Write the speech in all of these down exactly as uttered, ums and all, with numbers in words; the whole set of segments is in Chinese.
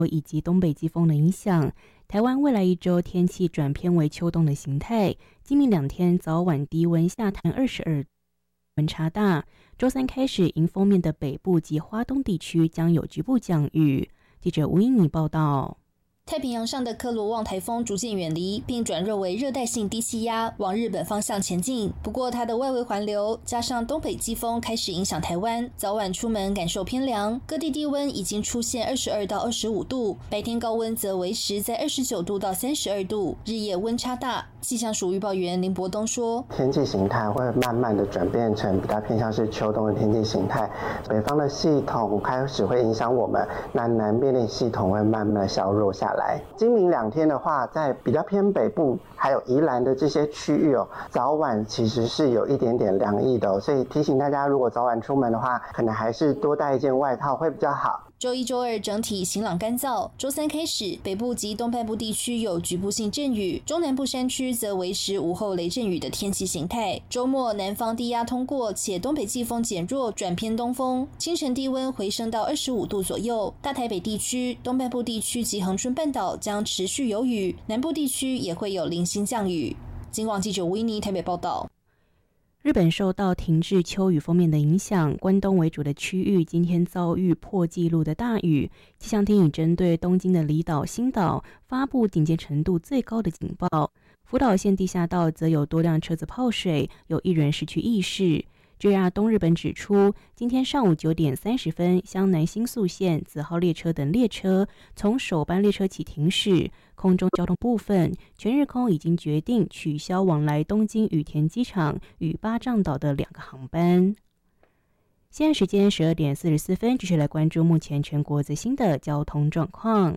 以及东北季风的影响，台湾未来一周天气转偏为秋冬的形态，今明两天早晚低温下探二十二度，温差大。周三开始，迎风面的北部及花东地区将有局部降雨。记者吴英妮报道。 太平洋上的科罗旺台风逐渐远离，并转弱为热带性低气压，往日本方向前进。不过，它的外围环流加上东北季风开始影响台湾，早晚出门感受偏凉，各地低温已经出现二十二到二十五度，白天高温则维持在二十九度到三十二度，日夜温差大。气象署预报员林伯东说：“ 天气形态会慢慢的转变成比较偏向是秋冬的天气形态，北方的系统开始会影响我们，那南边的系统会慢慢的削弱下来。今明两天的话，在比较偏北部还有宜兰的这些区域哦，早晚其实是有一点点凉意的哦，所以提醒大家，如果早晚出门的话，可能还是多带一件外套会比较好。” 周一、周二整体晴朗干燥，周三开始，北部及东半部地区有局部性阵雨，中南部山区则维持午后雷阵雨的天气形态。周末南方低压通过，且东北季风减弱，转偏东风，清晨低温回升到二十五度左右。大台北地区、东半部地区及恒春半岛将持续有雨，南部地区也会有零星降雨。警广记者吴依妮台北报道。 日本受到停滞秋雨锋面的影响，关东为主的区域今天遭遇破纪录的大雨。气象厅已针对东京的离岛、新岛发布警戒程度最高的警报。福岛县地下道则有多辆车子泡水，有一人失去意识。J R 东日本指出，今天上午九点三十分，湘南新宿线、子号列车等列车从首班列车起停驶。空中交通部分，全日空已经决定取消往来东京羽田机场与八丈岛的两个航班。现在时间十二点四十四分，继续来关注目前全国最新的交通状况。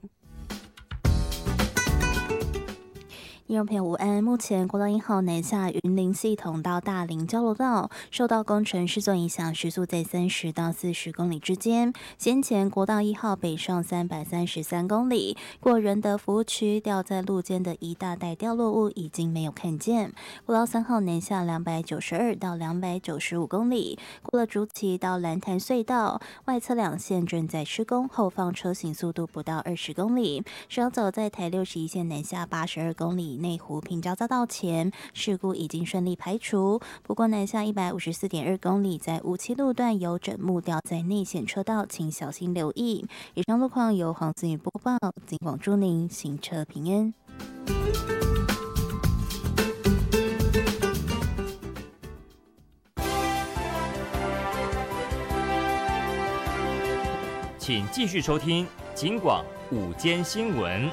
听众朋友午安，目前国道一号南下云林系统到大林交流道受到工程施作影响，时速在三十到四十公里之间。先前国道一号北上三百三十三公里，过仁德服务区掉在路肩的一大袋掉落物已经没有看见。国道三号南下两百九十二到两百九十五公里，过了竹崎到蓝潭隧道，外侧两线正在施工，后方车行速度不到二十公里。稍早在台六十一线南下八十二公里。内湖平交匝道前事故已经顺利排除，不过南下一百五十四点二公里，在五七路段有整木掉在内线车道，请小心留意。以上路况由黄子宇播报，警广祝您行车平安。 请继续收听警广午间新闻。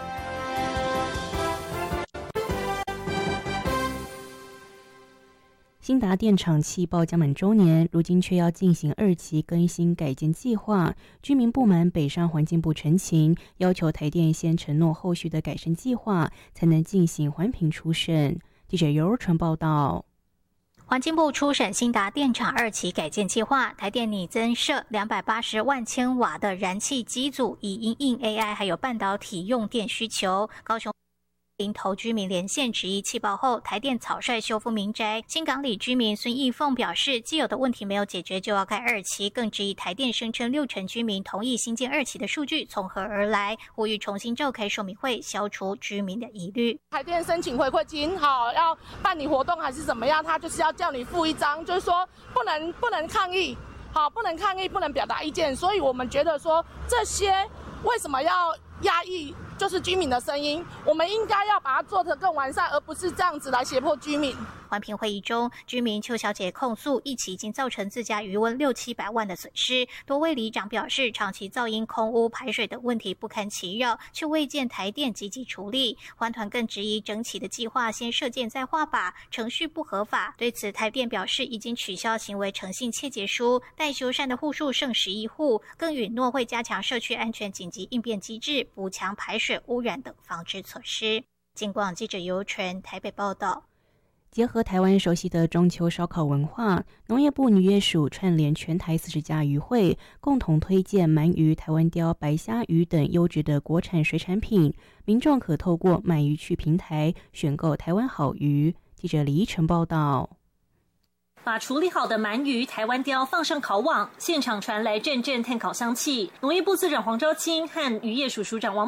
兴达电厂气爆将满周年，如今却要进行二期更新改建计划，居民不满北上环境部陈情，要求台电先承诺后续的改善计划，才能进行环评初审。记者尤若纯报道。 环境部初审兴达电厂二期改建计划，台电拟增设两百八十万千瓦的燃气机组，以因应 A I 还有半导体用电需求。高雄林头居民连线质疑气爆后，台电草率修复民宅。新港里居民孙义凤表示，既有的问题没有解决就要盖二期，更质疑台电声称六成居民同意新建二期的数据从何而来，呼吁重新召开说明会，消除居民的疑虑。 台电申请回馈金，好要办理活动还是怎么样，他就是要叫你附一张，就是说不能不能抗议，好不能抗议，不能表达意见，所以我们觉得说这些为什么要压抑？就是居民的声音，我们应该要把它做得更完善，而不是这样子来胁迫居民。 环评会议中，居民邱小姐控诉一起已经造成自家余温六七百万的损失。多位里长表示，长期噪音、空污、排水等问题不堪其扰，却未见台电积极处理。环团更质疑整起的计划先射箭再画靶，程序不合法。对此，台电表示已经取消行为诚信切结书，待修缮的户数剩十一户，更允诺会加强社区安全紧急应变机制，补强排水、污染等防治措施。警广记者尤纯台北报道。 结合台湾熟悉的中秋烧烤文化，农业部渔业署串联全台四十家渔会，共同推荐鳗鱼、台湾鲷、白虾鱼等优质的国产水产品，民众可透过买鱼趣平台选购台湾好鱼。记者李依晨报道。 把处理好的鳗鱼、台湾鲷放上烤网，现场传来阵阵炭烤香气。农业部次长黄昭清和渔业署署长王